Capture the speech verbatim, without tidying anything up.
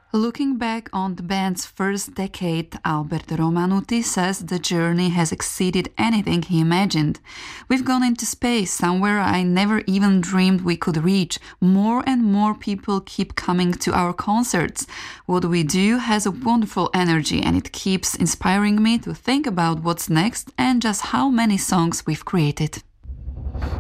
Looking back on the band's first decade, Alberto Romanuti says the journey has exceeded anything he imagined. We've gone into space, somewhere I never even dreamed we could reach. More and more people keep coming to our concerts. What we do has a wonderful energy and it keeps inspiring me to think about what's next and just how many songs we've created.